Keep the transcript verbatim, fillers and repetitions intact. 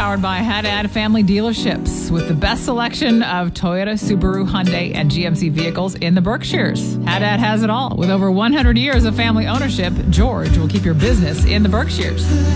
powered by Haddad Family Dealerships with the best selection of Toyota, Subaru, Hyundai, and G M C vehicles in the Berkshires. Haddad has it all. With over one hundred years of family ownership, George will keep your business in the Berkshires.